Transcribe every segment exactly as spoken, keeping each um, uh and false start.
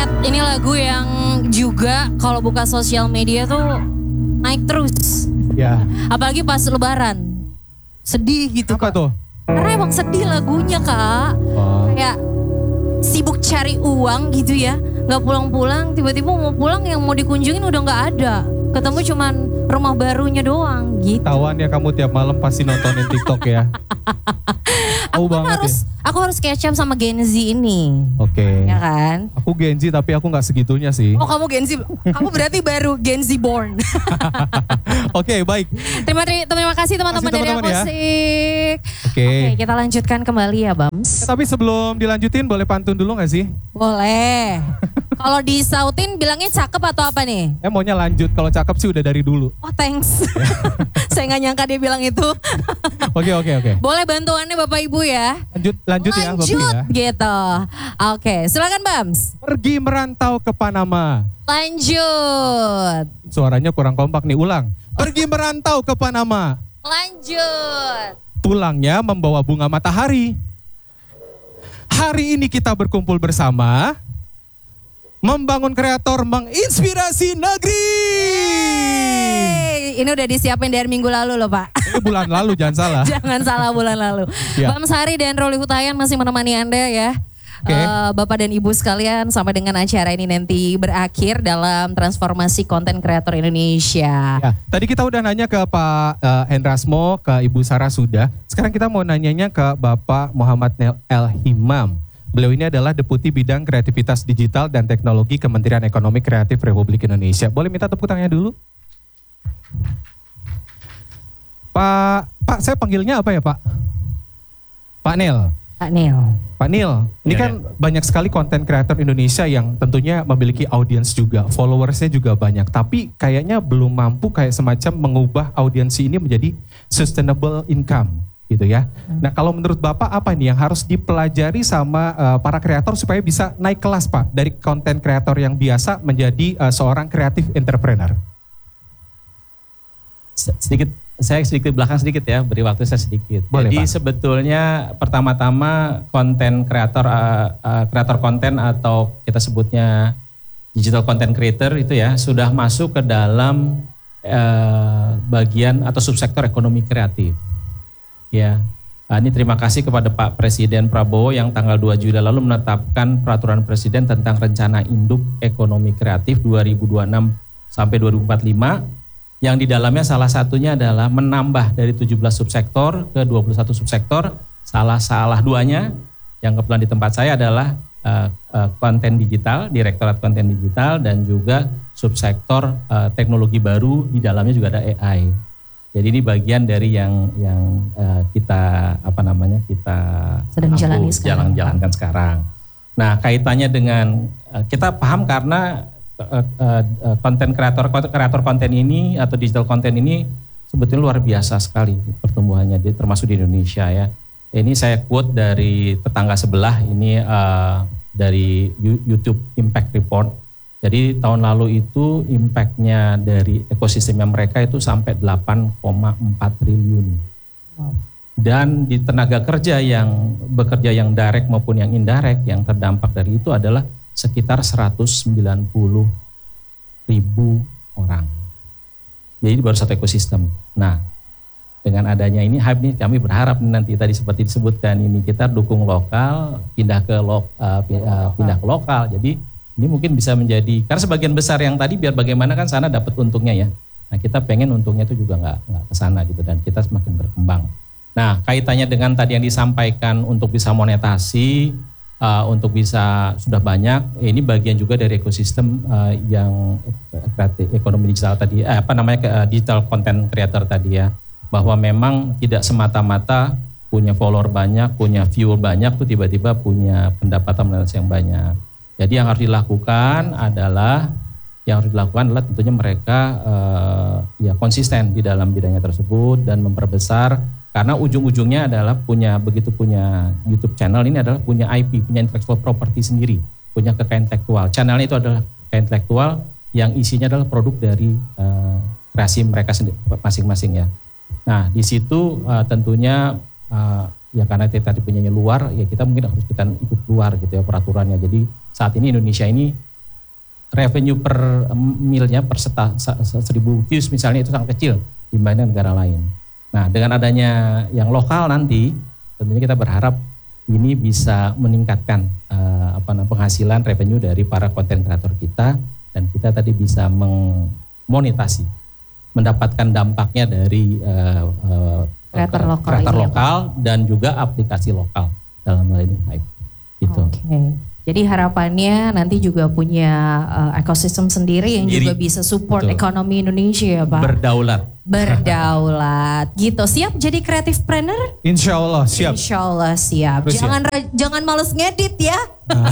Ini lagu yang juga kalau buka sosial media tuh naik terus. Ya. Apalagi pas lebaran. Sedih gitu. Apa Kak. tuh? Karena emang sedih lagunya Kak. Oh. Kayak sibuk cari uang gitu ya. Gak pulang-pulang, tiba-tiba mau pulang yang mau dikunjungin udah gak ada. Ketemu cuman rumah barunya doang gitu. Tawan ya kamu tiap malam pasti nontonin TikTok ya. Aku kan harus, ya. aku harus catch up sama Gen Z ini. Oke. Okay. Ya kan? Aku Gen Z tapi aku gak segitunya sih. Oh kamu Gen Z, kamu berarti baru Gen Z born. Oke okay, baik. Terima, terima kasih teman-teman dari Akustik. Ya. Oke. Okay. Okay, kita lanjutkan kembali ya Bams. Eh, tapi sebelum dilanjutin boleh pantun dulu gak sih? Boleh. Kalau disautin bilangnya cakep atau apa nih? Eh maunya lanjut, kalau cakep sih udah dari dulu. Oh thanks. Saya gak nyangka dia bilang itu. Oke oke oke. Boleh bantuannya Bapak Ibu ya? Lanjut lanjut, lanjut ya Bapak ya. Gitu. Oke silakan Bams. Pergi merantau ke Panama. Lanjut. Suaranya kurang kompak nih, ulang. Pergi merantau ke Panama. Lanjut. Pulangnya membawa bunga matahari. Hari ini kita berkumpul bersama. Membangun kreator, menginspirasi negeri. Yeay. Ini udah disiapin dari minggu lalu loh Pak. Ini bulan lalu, jangan salah. Jangan salah bulan lalu. Ya. Bams Hari dan Roli Hutayan masih menemani Anda ya. Okay. Uh, Bapak dan Ibu sekalian sampai dengan acara ini nanti berakhir dalam transformasi konten kreator Indonesia. Ya, tadi kita udah nanya ke Pak uh, Hendrasmo, ke Ibu Sarah sudah. Sekarang kita mau nanyanya ke Bapak Muhammad El Himam. Beliau ini adalah Deputi Bidang Kreativitas Digital dan Teknologi Kementerian Ekonomi Kreatif Republik Indonesia. Boleh minta tepuk tangannya dulu? Pak, Pak saya panggilnya apa ya Pak? Pak Nil. Pak Nil. Pak Nil, ini ya, kan ya. Banyak sekali konten kreator Indonesia yang tentunya memiliki audiens juga, followersnya juga banyak. Tapi kayaknya belum mampu kayak semacam mengubah audiensi ini menjadi sustainable income. Gitu ya. Hmm. Nah kalau menurut Bapak apa nih yang harus dipelajari sama uh, para kreator supaya bisa naik kelas Pak dari konten kreator yang biasa menjadi uh, seorang kreatif entrepreneur? Sedikit, saya sedikit belakang sedikit ya, beri waktu saya sedikit. Boleh, Jadi Pak. sebetulnya pertama-tama konten kreator, uh, uh, kreator konten atau kita sebutnya digital content creator itu ya sudah masuk ke dalam uh, bagian atau subsektor ekonomi kreatif. Ya, ini terima kasih kepada Pak Presiden Prabowo yang tanggal dua Juli lalu menetapkan peraturan Presiden tentang rencana induk ekonomi kreatif dua ribu dua puluh enam sampai dua ribu empat puluh lima yang di dalamnya salah satunya adalah menambah dari tujuh belas subsektor ke dua puluh satu subsektor. Salah salah duanya yang kebetulan di tempat saya adalah uh, uh, konten digital, Direktorat Konten Digital dan juga subsektor uh, teknologi baru, di dalamnya juga ada A I. Jadi ini bagian dari yang yang uh, kita apa namanya kita sedang jalani sekarang. Jalan-jalankan sekarang. Nah kaitannya dengan uh, kita paham karena uh, uh, konten kreator kreator konten ini atau digital konten ini sebetulnya luar biasa sekali pertumbuhannya, di, termasuk di Indonesia ya. Ini saya quote dari tetangga sebelah ini uh, dari YouTube Impact Report. Jadi tahun lalu itu impact-nya dari ekosistemnya mereka itu sampai delapan koma empat triliun. Wow. Dan di tenaga kerja yang bekerja yang direct maupun yang indirect yang terdampak dari itu adalah sekitar seratus sembilan puluh ribu orang. Jadi baru satu ekosistem. Nah dengan adanya ini hype nih kami berharap nanti tadi seperti disebutkan ini kita dukung lokal, pindah ke lo, uh, pindah ke lokal. Jadi ini mungkin bisa menjadi, karena sebagian besar yang tadi biar bagaimana kan sana dapat untungnya ya. Nah kita pengen untungnya itu juga nggak nggak ke sana gitu dan kita semakin berkembang. Nah kaitannya dengan tadi yang disampaikan untuk bisa monetasi, uh, untuk bisa sudah banyak, ini bagian juga dari ekosistem uh, yang kreatif, ekonomi digital tadi, eh, apa namanya uh, digital content creator tadi ya. Bahwa memang tidak semata-mata punya follower banyak, punya viewer banyak tuh tiba-tiba punya pendapatan monetasi yang banyak. Jadi yang harus dilakukan adalah yang harus dilakukan adalah tentunya mereka uh, ya konsisten di dalam bidangnya tersebut dan memperbesar karena ujung-ujungnya adalah punya begitu punya YouTube channel ini adalah punya I P, punya intellectual property sendiri, punya kekayaan intelektual. Channelnya itu adalah kekayaan intelektual yang isinya adalah produk dari uh, kreasi mereka sendiri masing-masing ya. Nah di situ uh, tentunya uh, ya karena kita tadi punyanya luar, ya kita mungkin harus kita ikut luar gitu ya peraturannya. Jadi saat ini Indonesia ini revenue per milnya per seta, seribu views misalnya itu sangat kecil dibanding negara lain. Nah dengan adanya yang lokal nanti tentunya kita berharap ini bisa meningkatkan uh, apa namanya penghasilan revenue dari para konten kreator kita dan kita tadi bisa memonetasi, mendapatkan dampaknya dari uh, uh, kreator lokal, kreator ini lokal dan juga aplikasi lokal dalam hal ini Hype. Gitu. Oke. Okay. Jadi harapannya nanti juga punya uh, ekosistem sendiri yang Sendiri. juga bisa support Betul. ekonomi Indonesia ya Pak. Berdaulat. Berdaulat gitu. Siap jadi creative planner? Insya Allah siap. Insya Allah siap. Terus jangan ra- jangan males ngedit ya.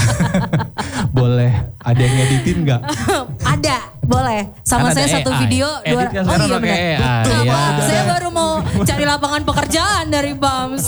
Boleh ada yang ngeditin nggak? Ada, boleh. Sama Kan saya ada satu A I. video dua. Edit kan sekarang pakai A I. Nah, Iya. Pak, saya baru mau cari lapangan pekerjaan dari Bams.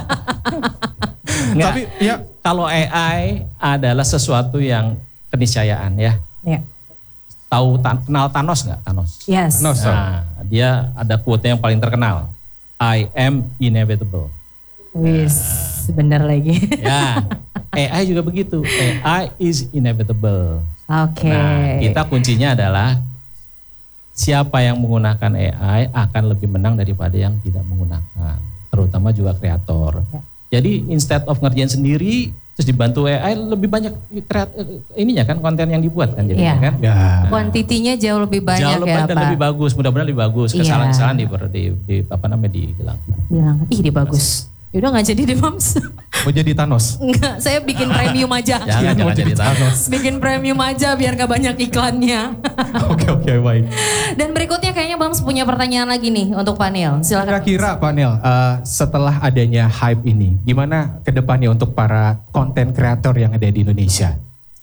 Enggak. Tapi ya Kalau A I adalah sesuatu yang keniscayaan ya. Ya. Tahu tan- kenal Thanos nggak? Thanos. Yes. No, sir. Nah, dia ada quote yang paling terkenal. I am inevitable. Wis, bener lagi. Ya, A I juga begitu. A I is inevitable. Oke. Nah, kita kuncinya adalah siapa yang menggunakan A I akan lebih menang daripada yang tidak menggunakan. Terutama juga kreator. Ya. Jadi instead of ngerjain sendiri, terus dibantu A I lebih banyak kreat, ininya kan konten yang dibuat kan jadinya Iya. kan. ya. Kuantitinya jauh lebih banyak Jauh lebih ya dan Pak. lebih bagus, mudah-mudahan lebih bagus. Iya. Kesalahan-kesalahan di, di, di apa namanya dihilangkan. Bilang, ih dia bagus. Yaudah gak jadi deh Mams. Mau jadi Thanos? Enggak, saya bikin premium aja. Jangan Iya, jangan mau jadi jadi Thanos. Bikin premium aja biar gak banyak iklannya. Oke oke baik. Dan berikutnya kayaknya Bams punya pertanyaan lagi nih untuk panel. Silakan. Kira-kira Pak Nel, uh, setelah adanya hype ini, gimana ke depannya untuk para konten kreator yang ada di Indonesia?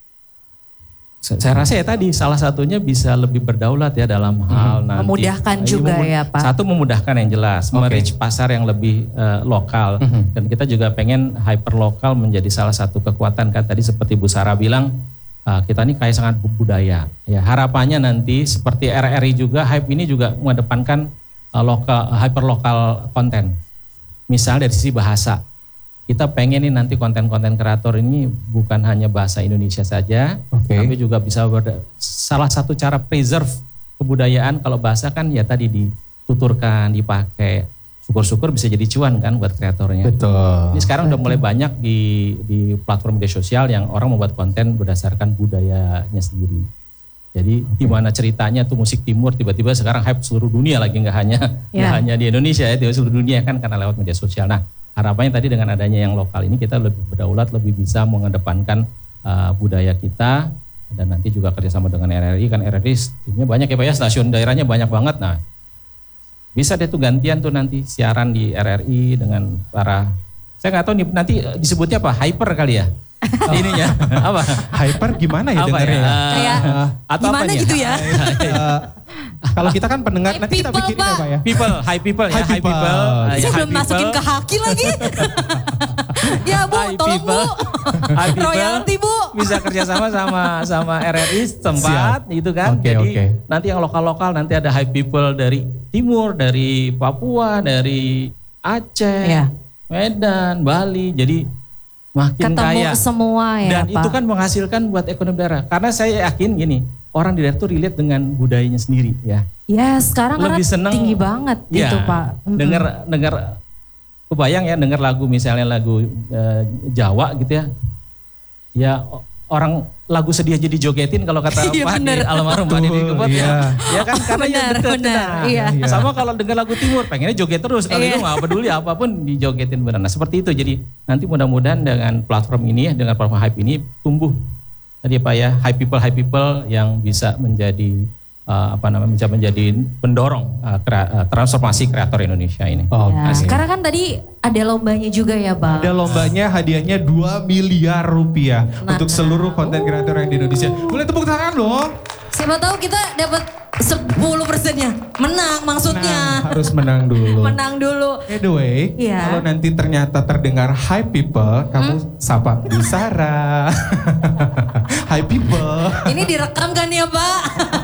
Saya rasa ya tadi salah satunya bisa lebih berdaulat ya dalam hal nanti. Memudahkan Ini juga memud- ya, Pak. Satu memudahkan yang jelas, Oke. merich pasar yang lebih eh, lokal. Mhm. Dan kita juga pengen hyper lokal menjadi salah satu kekuatan kan tadi seperti Bu Sarah bilang eh, kita ini kayak sangat budaya. Ya harapannya nanti seperti R R I juga hype ini juga mengedepankan eh, lokal hyper lokal konten. Misal dari sisi bahasa. Kita pengen nih nanti konten-konten kreator ini bukan hanya bahasa Indonesia saja, Oke. tapi juga bisa berda- salah satu cara preserve kebudayaan kalau bahasa kan ya tadi dituturkan, dipakai. Syukur-syukur bisa jadi cuan kan buat kreatornya. Betul. Ini sekarang udah mulai banyak di di platform media sosial yang orang membuat konten berdasarkan budayanya sendiri. Jadi gimana ceritanya tuh musik timur tiba-tiba sekarang hype seluruh dunia lagi nggak hanya nggak Ya. hanya di Indonesia ya, di seluruh dunia kan karena lewat media sosial. Nah harapannya tadi dengan adanya yang lokal ini kita lebih berdaulat, lebih bisa mengedepankan uh, budaya kita dan nanti juga kerjasama dengan R R I kan R R I ini banyak ya Pak ya, stasiun daerahnya banyak banget. Nah bisa deh tuh gantian tuh nanti siaran di R R I dengan para, saya nggak tahu nih nanti disebutnya apa, hyper kali ya ininya apa Hyper gimana ya apa dengarnya? ya? ya? Kayak Atau gimana apanya? gitu ya? Eh, kalau kita kan pendengar, Hey, nanti kita people, bikin ya Pak. Pak ya. People, high people ya, High high people. people. Ah, ya, Saya high belum masukin people. ke haki lagi. Ya Bu, High tolong Bu. people. High people. Royalty Bu. Bisa kerjasama sama sama R R I tempat gitu kan. Oke, Jadi oke. nanti yang lokal-lokal nanti ada high people dari timur, dari Papua, dari Aceh, Ya. Medan, Bali. Jadi makin Ketemu kaya. semua ya Dan Pak. itu kan menghasilkan buat ekonomi daerah. Karena saya yakin gini, orang di daerah itu relate dengan budayanya sendiri ya. Ya sekarang Lebih karena seneng tinggi banget ya, gitu Pak. Mm-mm. Dengar dengar kebayang ya dengar lagu misalnya lagu eh, Jawa gitu ya. Ya o- orang lagu sedih aja dijogetin kalau kata Iya, Pak bener. Di almarhum Pak Didi Betul, Kempot iya. ya. Ya kan karena ya Benar, deket, benar, nah. iya. Iya. Sama kalau dengar lagu timur pengennya joget terus, kalau Iya. itu nggak peduli apapun dijogetin benar. Nah seperti itu, jadi nanti mudah-mudahan dengan platform ini ya, dengan platform Hype ini tumbuh tadi Pak ya, high people high people yang bisa menjadi uh, apa namanya bisa menjadi pendorong uh, krea- uh, transformasi kreator Indonesia ini. Oh, Ya, oke. sekarang kan tadi ada lombanya juga ya Bang. Ada lombanya, hadiahnya dua miliar rupiah Nah. untuk seluruh konten kreator yang di Indonesia. Boleh tepuk tangan loh. Siapa tahu kita dapat sepuluh persennya. Menang maksudnya. Menang, harus menang dulu. Menang dulu. By the way, Iya. kalau nanti ternyata terdengar hi people, kamu sapa Bu Sarah. Hi people. Ini direkam kan ya Pak?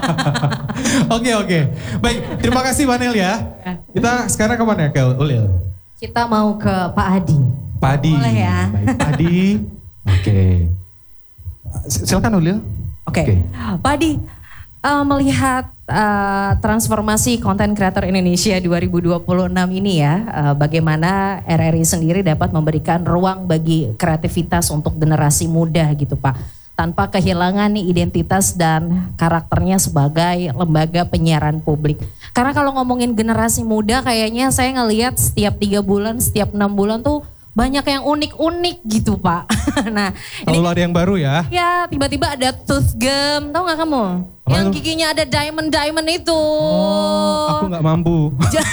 Oke oke. Baik, terima kasih Panel ya. Kita sekarang kemana ya, ke Ulil? Kita mau ke Pak Adi. Padi. Boleh ya. Baik, Padi. Oke. S- Silakan Ulil. Oke, okay. okay. Pak Adi, uh, melihat uh, transformasi konten kreator Indonesia dua ribu dua puluh enam ini ya, uh, bagaimana R R I sendiri dapat memberikan ruang bagi kreativitas untuk generasi muda gitu Pak, tanpa kehilangan nih identitas dan karakternya sebagai lembaga penyiaran publik. Karena kalau ngomongin generasi muda kayaknya saya ngelihat setiap tiga bulan, setiap enam bulan tuh banyak yang unik-unik gitu Pak. Nah, selalu ada yang baru ya? Ya, tiba-tiba ada tooth gum, tahu nggak kamu? Apa yang itu? Giginya ada diamond-diamond itu. Oh, aku nggak mampu.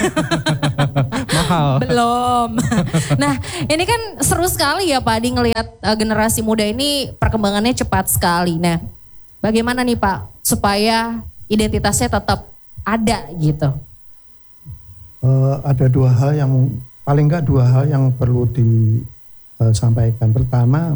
Mahal. Belum. Nah, ini kan seru sekali ya Pak Adi ngelihat uh, generasi muda ini perkembangannya cepat sekali. Nah, bagaimana nih Pak supaya identitasnya tetap ada gitu? Uh, ada dua hal yang paling enggak dua hal yang perlu disampaikan. Pertama,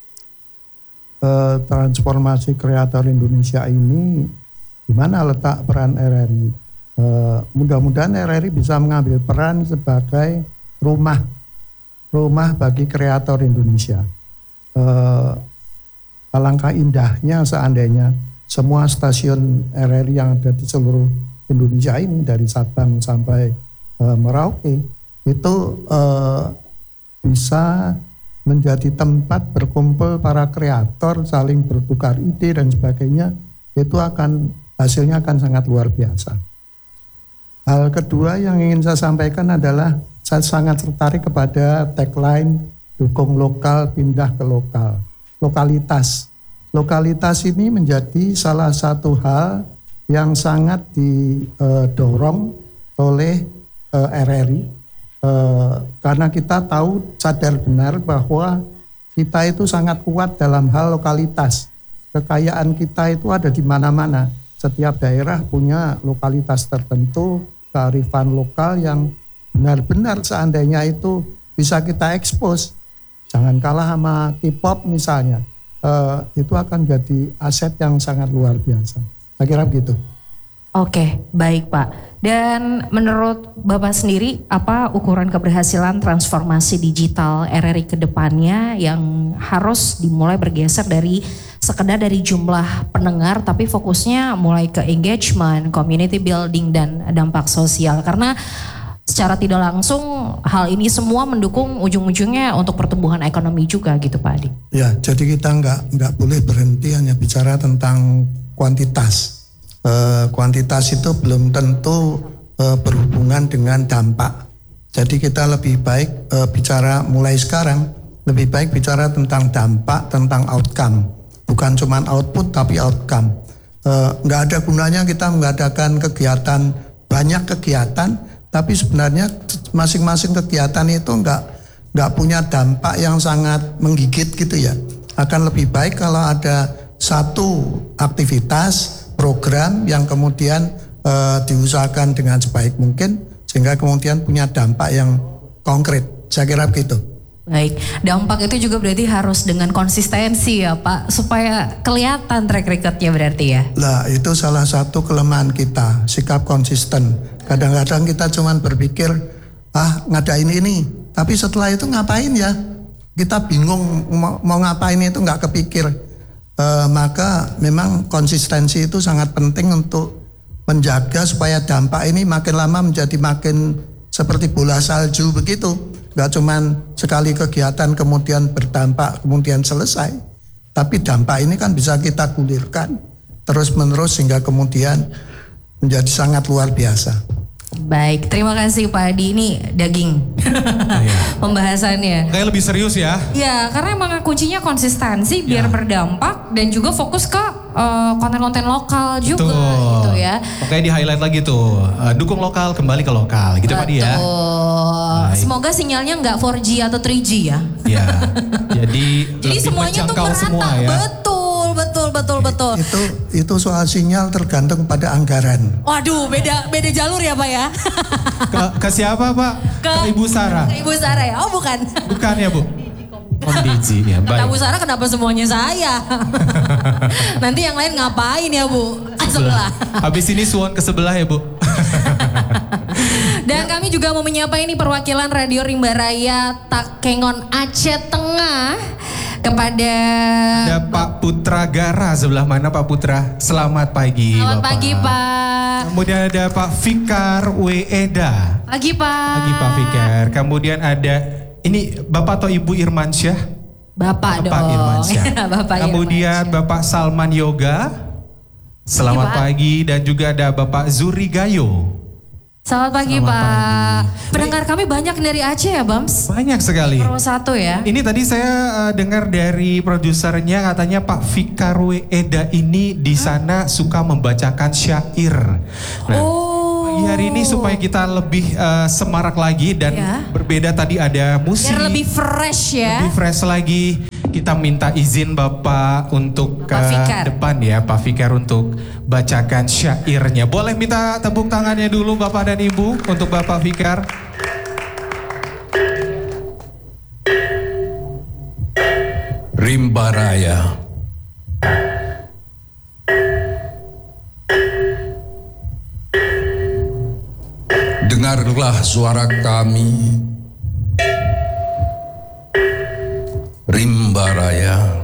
eh, transformasi kreator Indonesia ini di mana letak peran R R I. Eh, mudah-mudahan R R I bisa mengambil peran sebagai rumah rumah bagi kreator Indonesia. Eh, alangkah indahnya seandainya semua stasiun R R I yang ada di seluruh Indonesia ini dari Sabang sampai eh, Merauke itu eh, bisa menjadi tempat berkumpul para kreator, saling bertukar ide dan sebagainya, itu akan hasilnya akan sangat luar biasa. Hal kedua yang ingin saya sampaikan adalah saya sangat tertarik kepada tagline dukung lokal pindah ke lokal. Lokalitas. Lokalitas ini menjadi salah satu hal yang sangat didorong oleh eh, R R I. Uh, karena kita tahu sadar benar bahwa kita itu sangat kuat dalam hal lokalitas. Kekayaan kita itu ada di mana-mana. Setiap daerah punya lokalitas tertentu, kearifan lokal yang benar-benar seandainya itu bisa kita ekspos. Jangan kalah sama K-pop misalnya. Uh, itu akan jadi aset yang sangat luar biasa. Saya kira begitu. Oke, baik Pak. Dan menurut Bapak sendiri, apa ukuran keberhasilan transformasi digital R R I ke depannya yang harus dimulai bergeser dari sekedar dari jumlah pendengar, tapi fokusnya mulai ke engagement, community building, dan dampak sosial. Karena secara tidak langsung hal ini semua mendukung ujung-ujungnya untuk pertumbuhan ekonomi juga gitu Pak Adi. Ya, jadi kita nggak nggak boleh berhenti hanya bicara tentang kuantitas. Uh, kuantitas itu belum tentu uh, berhubungan dengan dampak. Jadi kita lebih baik uh, bicara mulai sekarang, lebih baik bicara tentang dampak, tentang outcome. Bukan cuma output tapi outcome. Uh, nggak ada gunanya kita mengadakan kegiatan, banyak kegiatan, tapi sebenarnya masing-masing kegiatan itu nggak nggak punya dampak yang sangat menggigit gitu ya. Akan lebih baik kalau ada satu aktivitas program yang kemudian e, diusahakan dengan sebaik mungkin sehingga kemudian punya dampak yang konkret. Saya kira begitu. Baik, dampak itu juga berarti harus dengan konsistensi ya Pak, supaya kelihatan track recordnya berarti ya. Lah itu salah satu kelemahan kita, sikap konsisten. Kadang-kadang kita cuma berpikir, ah ngadain ini, tapi setelah itu ngapain ya? Kita bingung mau, mau ngapain itu nggak kepikir. Uh, maka memang konsistensi itu sangat penting untuk menjaga supaya dampak ini makin lama menjadi makin seperti bola salju begitu. Gak cuman sekali kegiatan kemudian berdampak kemudian selesai. Tapi dampak ini kan bisa kita gulirkan terus menerus sehingga kemudian menjadi sangat luar biasa. Baik, terima kasih Pak Adi. Ini daging iya. Pembahasannya. Kayak lebih serius ya? Ya, karena emang kuncinya konsistensi biar ya. Berdampak dan juga fokus ke uh, konten-konten lokal juga Betul. Gitu ya. Makanya di highlight lagi tuh, uh, dukung lokal kembali ke lokal gitu Pak Adi ya. Semoga sinyalnya nggak four G atau three G ya. Ya, jadi Jadi semuanya tuh merata, semua ya. Betul. Betul, betul, betul. Itu itu soal sinyal tergantung pada anggaran. Waduh, beda beda jalur ya Pak ya. Ke, ke siapa Pak? Ke, ke Ibu Sarah. Ke Ibu Sarah ya? Oh bukan. Bukan ya Bu? Om Diji ya. Baik. Kata Bu Sarah kenapa semuanya saya? Nanti yang lain ngapain ya Bu? Sebelah. Habis ini suon ke sebelah ya Bu. Dan kami juga mau menyapa ini perwakilan Radio Rimba Raya Takengon Aceh Tengah. kepada ada Pak Putra Gara sebelah mana Pak Putra? Selamat pagi. Selamat Bapak. pagi Pak. Kemudian ada Pak Fikar Weeda. Pagi Pak. Pagi Pak Fikar. Kemudian ada ini Bapak atau Ibu Irmansyah? Bapak, Bapak dong. Irmansyah. Bapak Kemudian Irmansyah. Bapak Salman Yoga. Selamat Pagi, pagi, dan juga ada Bapak Zuri Gayo. Selamat pagi Selamat Pak. pagi. Pendengar kami banyak dari Aceh ya Bams? Banyak sekali. Pro satu ya. Ini tadi saya uh, dengar dari produsernya katanya Pak Fikarwe Eda ini di sana suka membacakan syair. Nah, Oh. pagi hari ini supaya kita lebih uh, semarak lagi dan Ya. berbeda tadi ada musik. Biar lebih fresh ya. Lebih fresh lagi. Kita minta izin Bapak untuk Bapak ke Fikar. depan ya, Pak Fikar untuk bacakan syairnya. Boleh minta tepuk tangannya dulu Bapak dan Ibu untuk Bapak Fikar. Rimba Raya. Dengarlah suara kami, Rimba Raya.